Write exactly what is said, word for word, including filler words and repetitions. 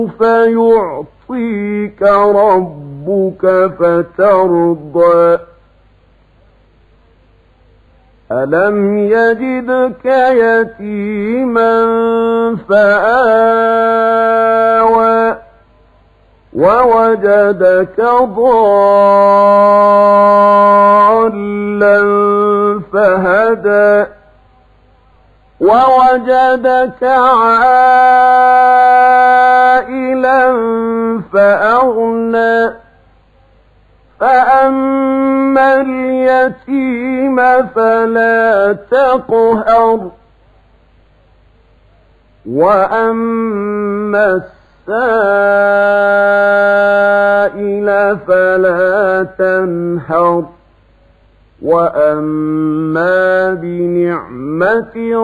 سوف يعطيك ربك فترضى ألم يجدك يتيما فآوى ووجدك ضالا فهدى ووجدك عائلا فأغنى فأما اليتيم فلا تقهر وأما السائل فلا تنهر وأما بنعمة